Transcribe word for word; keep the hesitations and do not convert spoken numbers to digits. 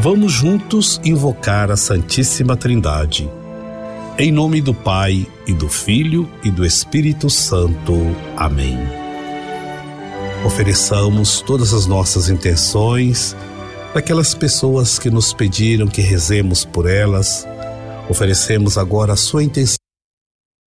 Vamos juntos invocar a Santíssima Trindade. Em nome do Pai, e do Filho, e do Espírito Santo. Amém. Ofereçamos todas as nossas intenções daquelas pessoas que nos pediram que rezemos por elas. Oferecemos agora a sua intenção